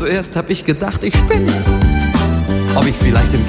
Zuerst hab ich gedacht, ich spinne. Ob ich vielleicht im